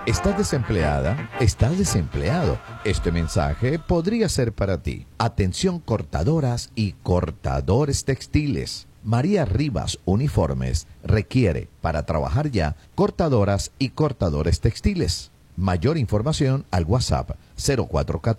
¿Estás desempleada? ¿Estás desempleado? Este mensaje podría ser para ti. Atención cortadoras y cortadores textiles. María Rivas Uniformes requiere para trabajar ya cortadoras y cortadores textiles. Mayor información al WhatsApp 0414